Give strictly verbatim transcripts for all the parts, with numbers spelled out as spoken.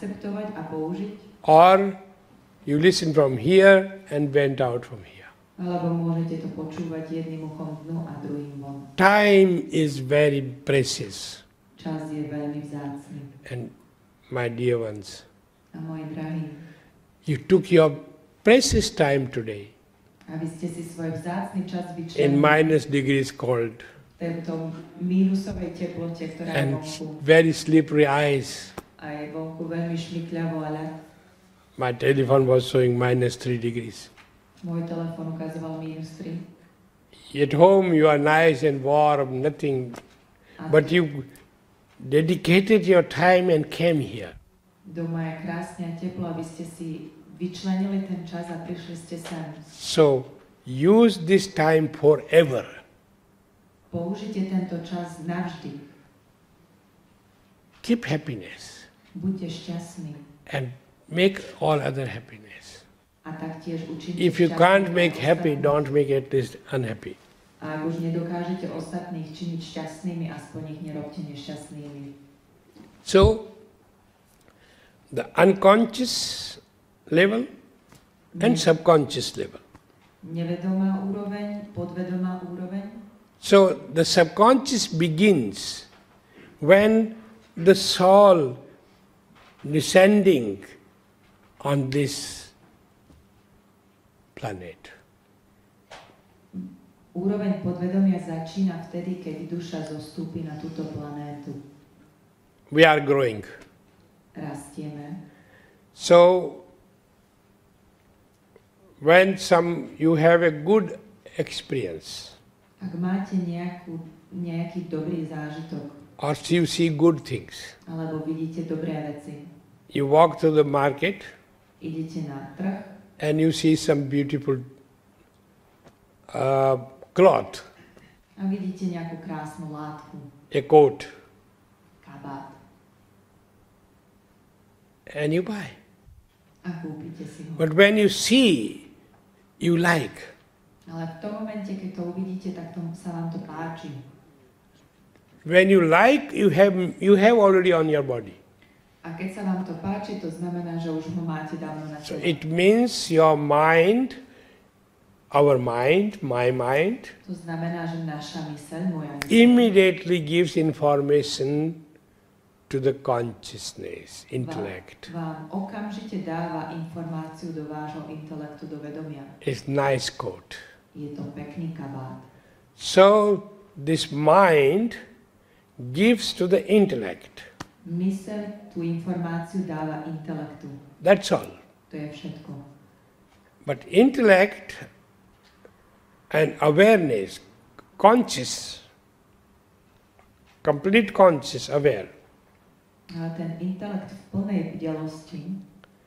akceptovať a použiť. Or you listen from here and went out from here. Alebo môžete to počúvať jedným uchom dnu a druhým von. Time is very precious. Čas je veľmi vzácny. And my dear ones, A moji drahí, you took your precious time today aby ste si svoj vzácny čas in vyčlenili minus degrees cold tento mínusovej teplote, ktorá je and vonku. very slippery eyes. A je vonku veľmi šmykľavo, ale My telephone was showing minus three degrees. môj telefón ukazoval mínus tri. At home you are nice and warm, nothing, but you dedicated your time and came here. Doma je krásne a teplo, aby ste si vyčlenili ten čas a prišli ste sem. So use this time forever. Použite tento čas navždy. Keep happiness Buďte šťastní. and make all other happiness. A taktiež učite If you šťastných can't aj make happy, ostatných. don't make at least unhappy. A ak už nedokážete ostatných činiť šťastnými, aspoň ich nerobte nešťastnými. So the unconscious level and subconscious level. Nevedomá úroveň, podvedomá úroveň. So the subconscious begins when the soul descending on this planet. Úroveň podvedomia začína vtedy, keď duša zostúpi na túto planétu. We are growing. Rastieme. So when some you have a good experience Ak máte nejakú, nejaký dobrý zážitok, or you see good things, alebo vidíte dobré veci, you walk to the market idete na trh and you see some beautiful uh, cloth, a vidíte nejakú krásnu látku, a coat, kabát and you buy. a kúpite si ho. But when you see, you like. Ale v tom momente, keď to uvidíte, tak to, sa vám to páči. When you like, you have you have already on your body. A keď sa vám to páči, to znamená, že už ho máte dávno na So tele. it means your mind, our mind, my mind, To znamená, že naša myseľ, moja myseľ, immediately gives information to the consciousness, intellect. vám, vám okamžite dáva informáciu do vášho intelektu, do vedomia. It's nice quote. Je to pekný kabát. So this mind gives to the intellect. Myseľ tú informáciu dáva intelektu. That's all. To je všetko. But intellect and awareness, conscious, complete conscious, aware, Ale ten intelekt v plnej bdelosti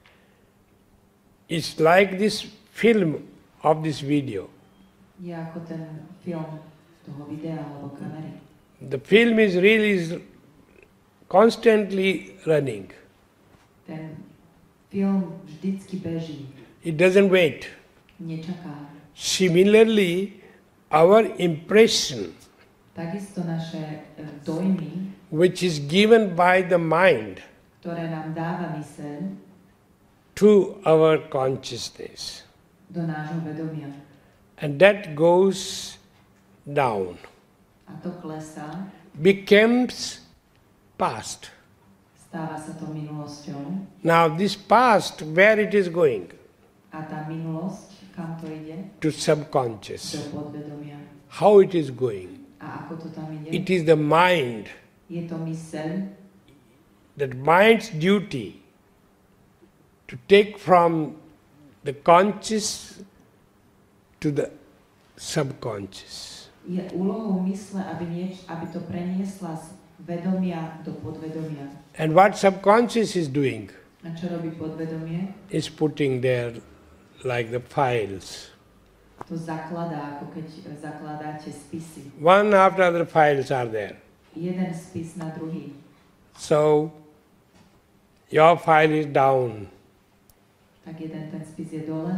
is like this film of this video. je ako ten film toho videa alebo kamery. The film is really constantly running. Ten film vždycky beží, It doesn't wait. nečaká. Similarly, our impression, Takisto naše e, dojmy, which is given by the mind ktoré nám dáva myseľ to our consciousness, do nášho vedomia. and that goes down, A to klesá, becomes past. stáva sa to minulosťou. Now this past, where it is going? A tá minulosť, kam to ide? To Do subconscious. podvedomia. How it is going? A ako to tam ide? It is the mind, Je to myseľ, that mind's duty to take from the conscious to the subconscious. je úlohou mysle, aby, nieč, aby to preniesla z vedomia do podvedomia. And what subconscious is doing A čo robí podvedomie? is putting there like the files. To zakladá, ako keď zakladáte spisy. One after other files are there. Jeden spis na druhý. So your file is down. Tak jeden ten spis je dole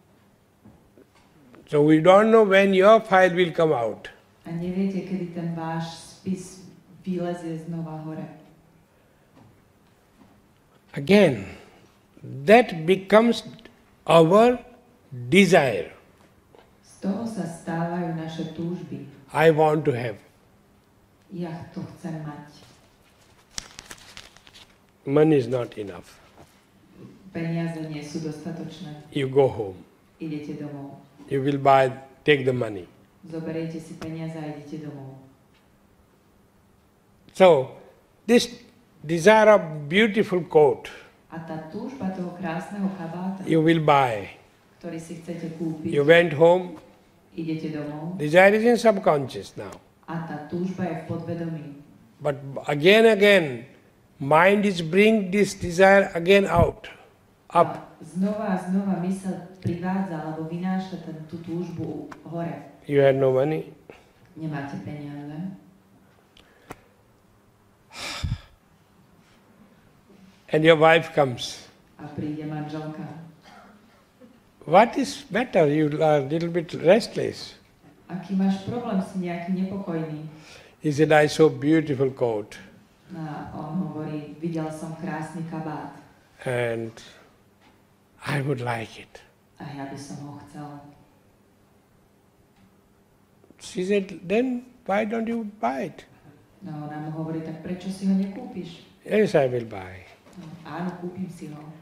So we don't know when your file will come out. a neviete, kedy ten váš spis vylezie znova hore. again, that becomes our desire. Z toho sa stávajú naše túžby. I want to have. Ja to chcem mať. Money is not enough. Peniaze nie sú dostatočné. You go home. Idete domov. You will buy, take the money. Zoberiete si peniaze a idete domov. So, this desire of beautiful coat, A tá túžba toho krásneho kabáta, you will buy. ktorý si chcete kúpiť, You went home, idete domov desire is in subconscious now. a tá túžba je v podvedomí. But again, again, mind is bring this desire again out, up. A znova a znova mysel privádza alebo vynáša ten, tú túžbu hore. You had no money. Nemáte peniaze. And your wife comes. A príde manželka. What is better? You are a little bit restless. Aký máš problém, si nejaký nepokojný? He said, I saw beautiful coat. A on hovorí, videl som krásny kabát. And I would like it. A ja by som ho chcel. She said, then why don't you buy it? No, ona mu hovorí, tak prečo si ho nekúpiš? Yes, I will buy. No, áno, kúpim si ho.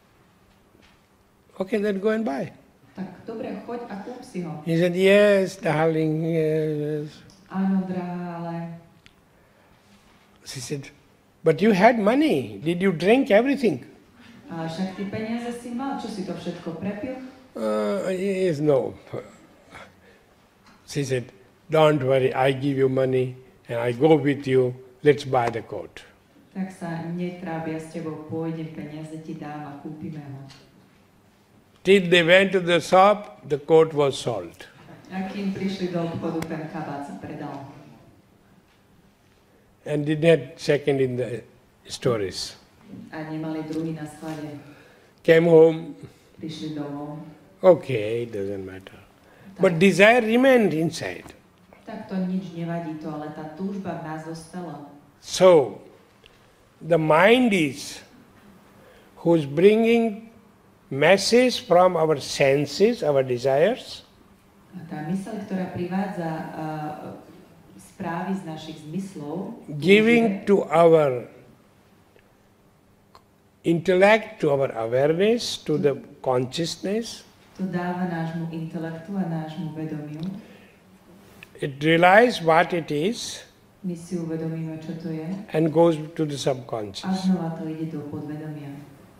Okay, then go and buy. Tak dobre, choď a kúp si ho. He said, yes, darling, yes. Áno, drahá, ale... She said, but you had money. Did you drink everything? Ale však ty peniaze si mal, čo si to všetko prepil? Uh, yes, no. She said, don't worry, I give you money and I go with you, let's buy the coat. Tak sa netrápia s tebou, pôjdem, peniaze ti dám a kúpime ho. Till they went to the shop, the coat was sold. A kým prišli do obchodu, ten kabát sa predal. And did not second in the stories. A nemali druhý na sklade. Came home, Prišli domov. okay, it doesn't matter. But desire remained inside. Tak to nič nevadí to, ale tá túžba v nás zostala. So, the mind is who's bringing message from our senses, our desires, A tá myseľ, ktorá privádza uh, správy z našich zmyslov, giving to our intellect, to our awareness, to the consciousness, to dáva nášmu intelektu a nášmu vedomiu. it realizes what it is My si uvedomíme, čo to je, and goes to the a subconscious. znova to ide do podvedomia.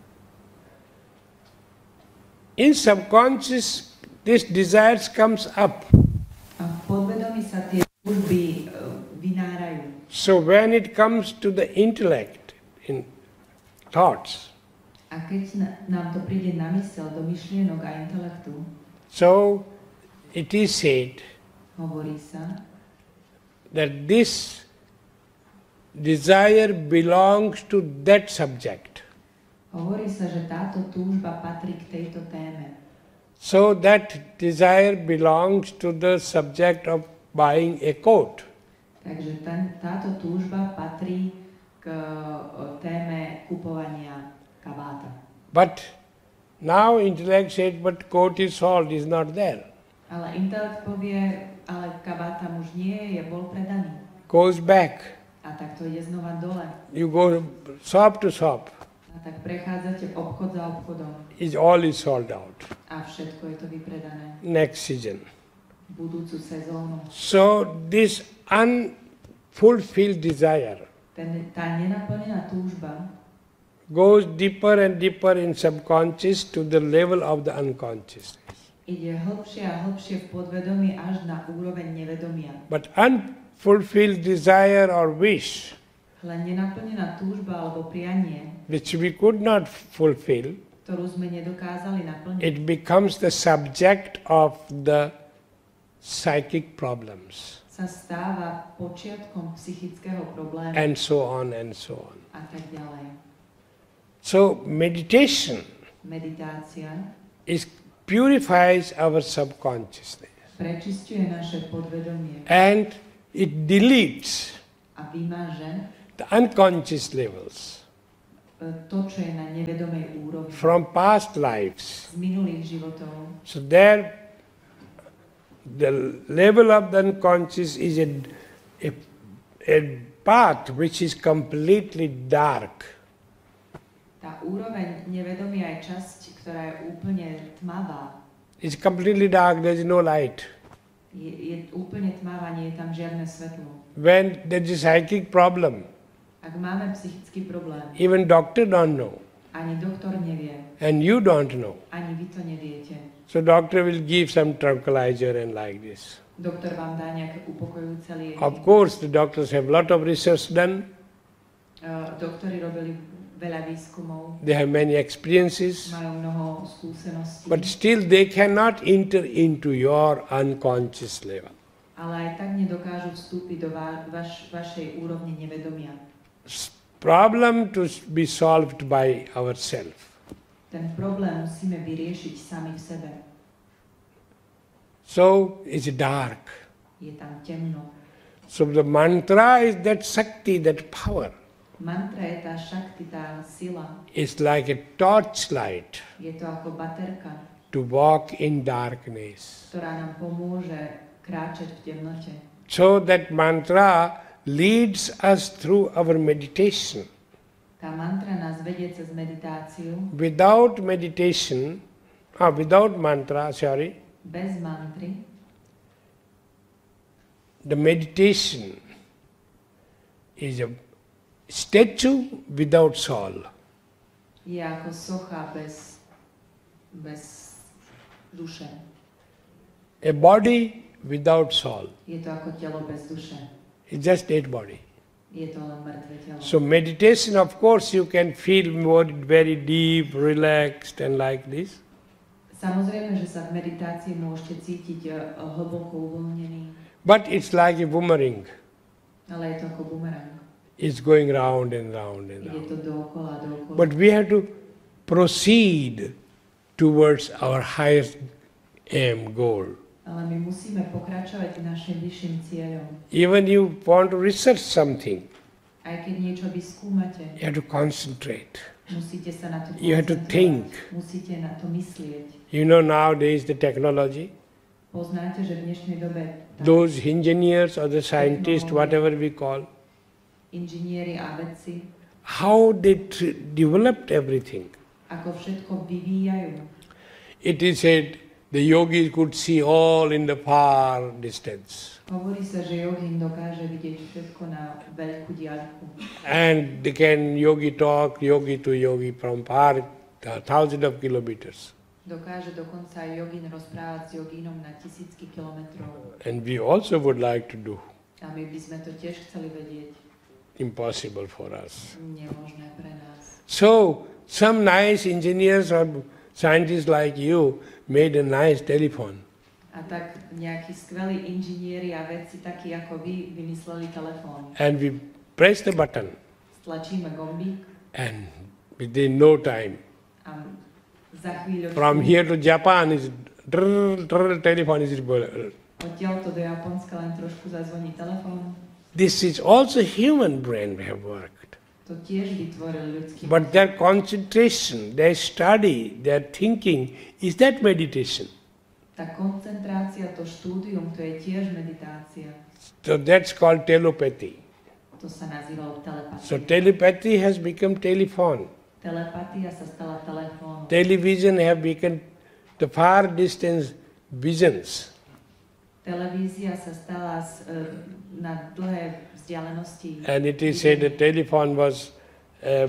In subconscious, this desires comes up. A v podvedomí sa tie túžby uh, vynárajú. So when it comes to the intellect, in thoughts, A keď na, nám to príde na myseľ, do myšlienok a intelektu, so it is said hovorí sa, that this desire belongs to that subject. hovorí sa, že táto túžba patrí k tejto téme. So that desire belongs to the subject of buying a coat. Takže ten, táto túžba patrí k o, téme kupovania kabáta. But now intellect said, but coat is sold, is not there. Ale intelekt povie, ale kabát tam už nie je, bol predaný. Goes back. A tak to ide znova dole. You go shop to shop. A tak prechádzate obchod za obchodom. Is all is sold out. A všetko je to vypredané. Next season. Budúcu sezónu. So this unfulfilled desire Ten, tá nenaplnená túžba goes deeper and deeper in subconscious to the level of the unconsciousness. ide hlbšie a hlbšie v podvedomí až na úroveň nevedomia. But unfulfilled desire or wish, Len nenaplnená túžba alebo prianie, which we could not fulfill, ktorú sme nedokázali naplniť, it becomes the subject of the psychic problems, sa stáva počiatkom psychického problému and so on and so on. a tak ďalej. So meditation Meditácia is purifies our subconsciousness prečisťuje naše podvedomie and it deletes a vymaže the unconscious levels. to, čo je na nevedomej úrovni. From past lives. Z minulých životov. So there, the level of the unconscious is a, a, a path which is completely dark. Tá úroveň nevedomia je časť, ktorá je úplne tmavá. It's completely dark, there is no light. Je, je úplne tmavá, nie je tam žiadne svetlo. When there is a psychic problem, Ak máme psychický problém, even doctor don't know, ani doktor nevie, and you don't know. ani vy to neviete. So doctor will give some tranquilizer and like this. Doktor vám dá nejaké upokojujúce lieky. Of course, the doctors have lot of research done. Uh, doktori robili veľa výskumov, They have many experiences, majú mnoho skúseností, but still they cannot enter into your unconscious level. ale aj tak nedokážu vstúpiť do va- vaš- vašej úrovne nevedomia. S- Problem to s- be solved by ourselves. Ten problém musíme vyriešiť sami v sebe. So it's dark. Je tam temno. So the mantra is that Shakti, that power. Mantra je tá šakti, tá sila. It's like a torchlight Je to ako baterka, to walk in darkness. ktorá nám pomôže kráčať v temnote. So that mantra leads us through our meditation. Tá mantra nás vedie cez meditáciu. Without meditation, ah, without mantra, sorry, Bez mantry the meditation is a statue without soul. je ako socha bez, bez duše. A body without soul. Je to ako telo bez duše. It's just dead body. Je to len mŕtve telo. So meditation, of course, you can feel more very deep, relaxed and like this. Samozrejme, že sa v meditácii môžete cítiť uh, hlboko uvoľnený, But it's like a boomerang. ale je to ako bumerang. It's going round and round and Ide round. to dookola, dookola. But we have to proceed towards our highest aim, goal. Ale my musíme pokračovať k našim vyšším cieľom. Even you want to research something, Aj keď niečo vyskúmate, you have to concentrate. musíte sa na to You have to koncentrovať. think. Musíte na to myslieť. You know nowadays the technology, Poznáte, že v dnešnej dobe tá those engineers or the scientists, whatever we call, inžinieri a vedci, how they tr- developed everything. ako všetko vyvíjajú. It is said the yogis could see all in the far distance. Hovorí sa, že jogín dokáže vidieť všetko na veľkú diaľku. And they can yogi talk, yogi to yogi from far, uh, thousands of kilometers. Dokáže dokonca aj jogín rozprávať s jogínom na tisícky kilometrov. And we also would like to do. A my by sme to tiež chceli vedieť. Impossible for us. Nemožné pre nás. So, some nice engineers or scientists like you made a nice telephone. A tak nejakí skvelí inžinieri a vedci, takí ako vy, vymysleli telefón. And we press the button, Stlačíme gombík and within no time, a za chvíľu from here to Japan, is drrr, drrr, telephone is. odtiaľto do Japonska len trošku zazvoní telefón. This is also human brain we have worked. To tiež vytvoril ľudský But their concentration, their study, their thinking, is that meditation. Tá koncentrácia, to štúdium, to je tiež meditácia. So that's called telepathy. To sa nazývalo telepatia. So telepathy has become telephone. Telepatia sa stala telefónom. Television have become the far distance visions. Televízia sa stala z, e, na dlhé vzdialenosti. And it is said the telephone was, uh,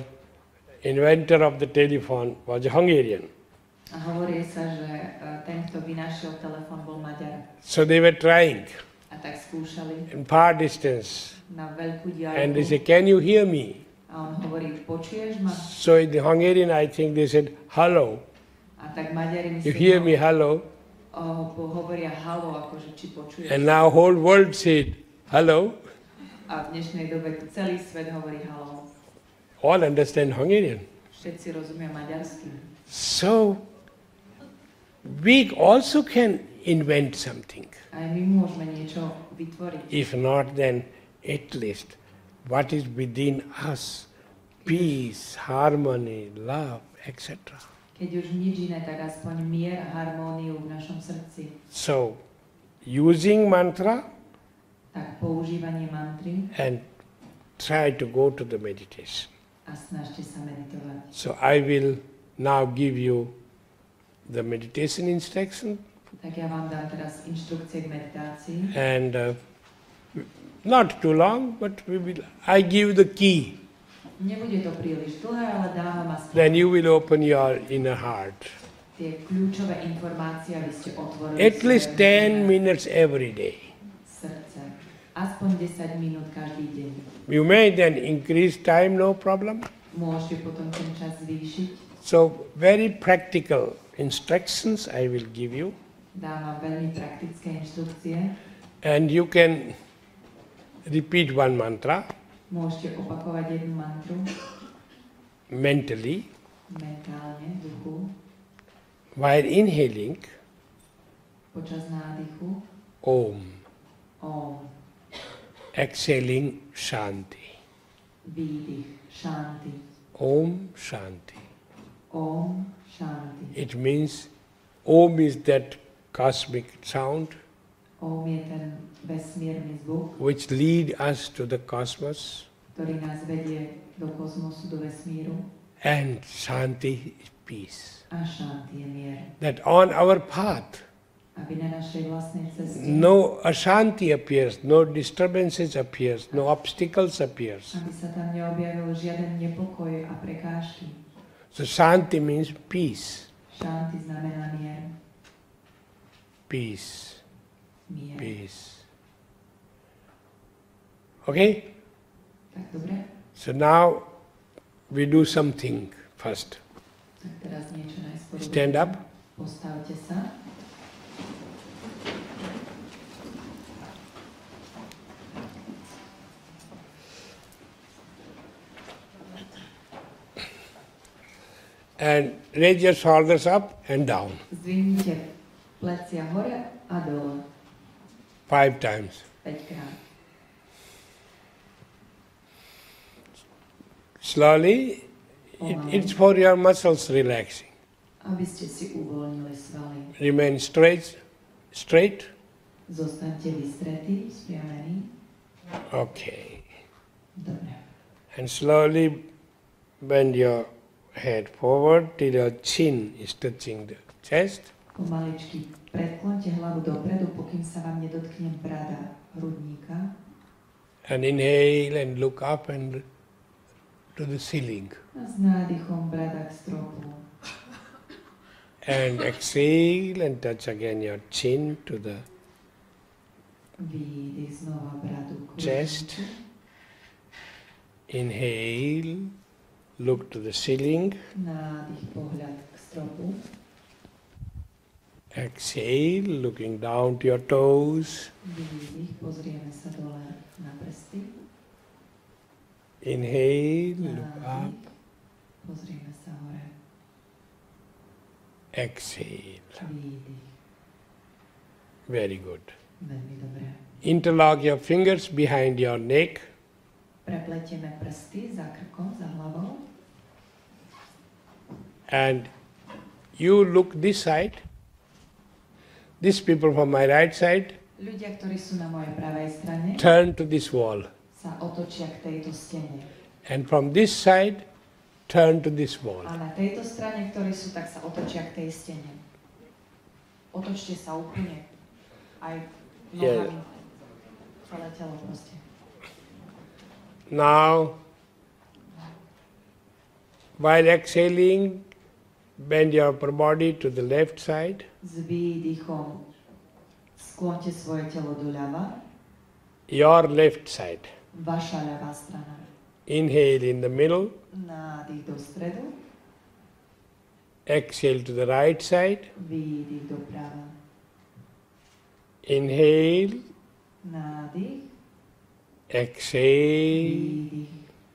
inventor of the telephone was a Hungarian. A hovorí sa, že e, ten, kto vynašiel telefón, bol Maďar. So they were trying A tak skúšali in far distance. na veľkú And they diaľku. say, can you hear me? A on hovorí, počuješ ma? So in the Hungarian, I think they said, hello. A tak Maďari You myslí, hear me, hello. o, po- hovoria halo, akože či počuješ. And now whole world said, hello. A v dnešnej dobe celý svet hovorí halo. All understand Hungarian. Všetci rozumia maďarsky. So we also can invent something. Aj my môžeme niečo vytvoriť. If not, then at least what is within us peace, harmony, love, et cetera. Keď už nič iné, tak aspoň mier a harmóniu v našom srdci. So, using mantra Tak používanie mantry and try to go to the meditation. a snažte sa meditovať. So I will now give you the meditation instruction Tak ja vám dám teraz inštrukcie k meditácii. and uh, not too long, but we will, I give the key. Nebude to príliš dlhé, ale dávam aspoň Then you will open your inner heart. tie kľúčové informácie, aby ste otvorili At least svoje ten vnútorné minutes every day. srdce. Aspoň desať minút každý deň. You may then increase time, no problem. Môžete potom ten čas zvýšiť. So very practical instructions I will give you. Dám vám veľmi praktické inštrukcie. And you can repeat one mantra Môžete opakovať jednu mantru mentally mentálne, v duchu, while inhaling počas nádychu. Om, Om. exhaling Shanti. Výdych. Shanti. Om Shanti. Om. Shanti. It means Om is that cosmic sound Om je ten vesmírny zvuk, which lead us to the cosmos, ktorý nás vedie do kozmosu, do vesmíru. and Shanti is peace. A Shanti je mier. That on our path Aby na našej vlastnej ceste, no Ashanti appears, no disturbances appears, no obstacles appears. aby sa tam neobjavil žiaden nepokoj a prekážky. So Shanti means peace, Shanti znamená mier. peace, Mier. peace. Okay? Tak dobre? So now we do something first. Tak teraz niečo najskôr. Stand up. Postavte sa. And raise your shoulders up and down Zdvihnite plecia hore a dole. five times. päťkrát. Slowly, it, it's for your muscles relaxing. Aby ste si uvoľnili svaly. Remain straight, straight. Zostaňte vystretí, spriamení. Okay. Dobre. And slowly bend your head forward till your chin is touching the chest. Pomaličky predklonte hlavu dopredu, pokým sa vám nedotkne brada hrudníka. And inhale and look up and to the ceiling. A s nádychom brada k stropu. And exhale and touch again your chin to the Výdych znova bradu k chest. hrudníku. Inhale, look to the ceiling. Nádych, pohľad k stropu. Exhale, looking down to your toes. Výdych, pozrieme sa dole na prsty. Inhale, look up. Nádych, pozrieme sa hore. Exhale. Výdych. Very good. Veľmi dobre. Interlock your fingers behind your neck. Prepletieme prsty za krkom, za hlavou. And you look this side. These people from my right side Ľudia, ktorí sú na mojej pravej strane, turn to this wall. sa otočia k tejto stene. And from this side, turn to this wall. A na tejto strane, ktorí sú, tak sa otočia k tej stene. Otočte sa úplne. Aj nohami. Celé telo proste. Now, while exhaling, bend your upper body to the left side. S výdychom sklonte svoje telo doľava. Your left side. Vaša ľavá strana. Inhale in the middle. Nádych do stredu. Exhale to the right side. Výdych doprava. Inhale. Nádych. Exhale. Výdych.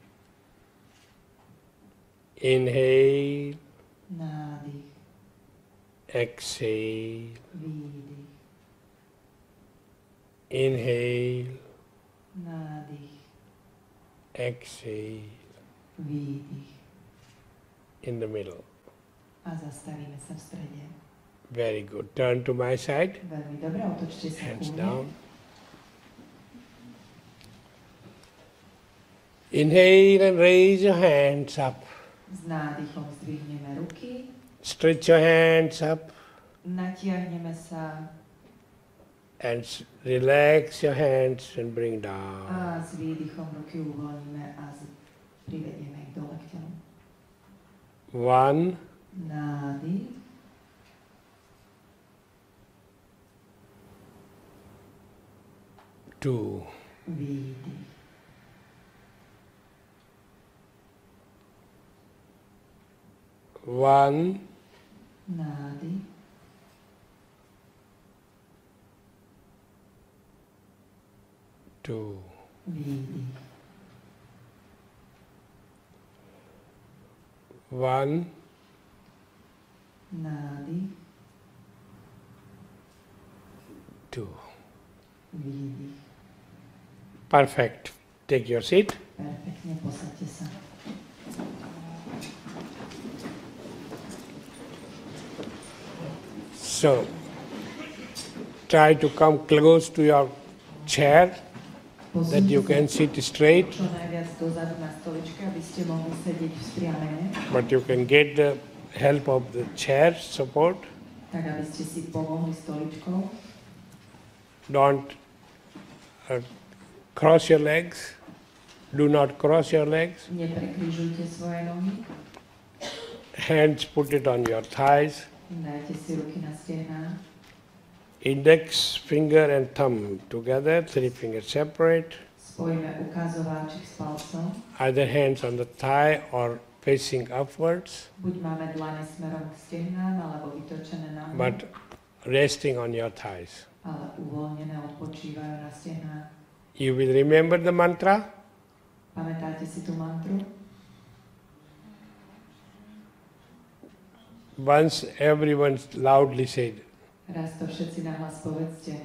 Inhale. Nádych. Exhale. Výdych. Inhale. Nádych. Exhale. Výdych. In the middle. A zastavíme sa v strede. Very good. Turn to my side. Veľmi dobre, otočte sa Hands ku mne. down. Inhale and raise your hands up. S nádychom zdvihneme ruky, Stretch your hands up natiahneme sa and s- relax your hands and bring a down. s výdychom ruky uvoľníme a z- privedieme ich do lakťov. One, Nádych. two, Výdych. one, Nádych. two, Výdych. one, Nádych. two. Výdych. Perfect. Take your seat. Perfektne, posaďte sa. So, try to come close to your chair that you Posuňte can sa sit straight, čo najviac dozadu na stoličke, aby ste mohli sedieť vzpriamene, but you can get the help of the chair support. tak aby ste si pomohli stoličkou. Don't uh, cross your legs. Do not cross your legs. Neprekrižujte svoje nohy. Hands put it on your thighs. Dajte si ruky na stehná. Index finger and thumb together, three fingers separate. Spojíme ukazováčik s palcom. Either hands on the thigh or facing upwards, Buď máme dlane smerom k stehnám, alebo vytočené na mňa, but resting on your thighs. ale uvoľnené odpočívajú na stehnách. You will remember the mantra. Pamätáte si tú mantru? Once everyone loudly said, Raz to všetci nahlas povedzte.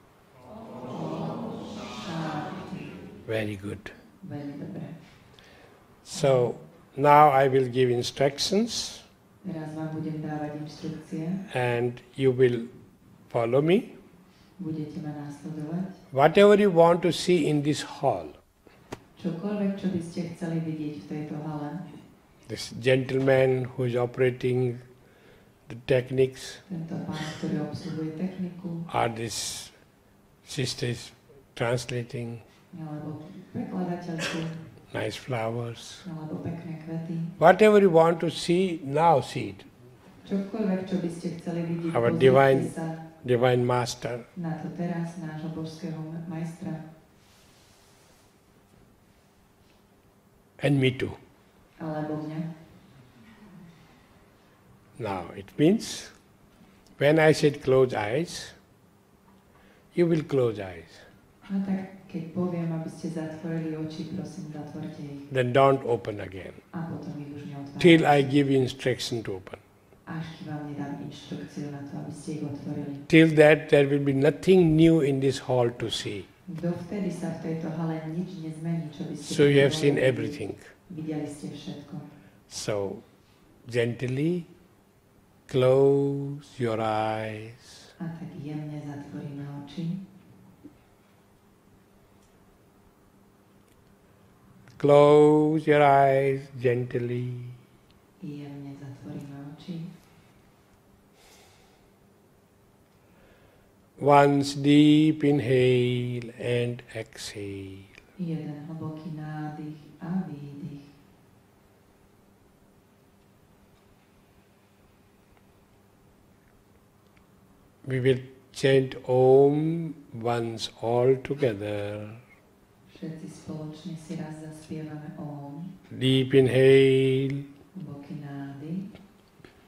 Šánti. very good. Veľmi dobre. So now I will give instructions Teraz vám budem dávať inštrukcie. and you will follow me. Budete ma následovať. Whatever you want to see in this hall, Čokoľvek, čo by ste chceli vidieť v tejto hale, this gentleman who is operating the techniques, tento pán, ktorý obsluhuje techniku, or this sister is translating alebo prekladateľku, nice flowers. alebo pekné kvety. Whatever you want to see, now see it. Čokoľvek, čo by ste chceli vidieť, Our pozrite divine- sa Divine Master. na to teraz, nášho božského majstra, And me too. alebo mňa. Now, it means when I said close eyes, you will close eyes. No tak, keď poviem, aby ste zatvorili oči, prosím, zatvorte ich. Then don't open again A potom ich už neotvárate. till I give you instruction to open. Až kým vám nedám inštrukciu na to, aby ste ich otvorili. Till that, there will be nothing new in this hall to see. Dovtedy sa v tejto hale nič nezmení, čo by ste So you have seen potrebovali. everything. Videli ste všetko. So, gently close your eyes. A tak jemne zatvoríme oči. Close your eyes gently. Jemne zatvoríme oči. Once deep inhale and exhale. Jeden hlboký nádych a výdych. We will chant Om once all together. Všetci spoločne si raz zaspievame Om. Deep inhale Hlboký nádych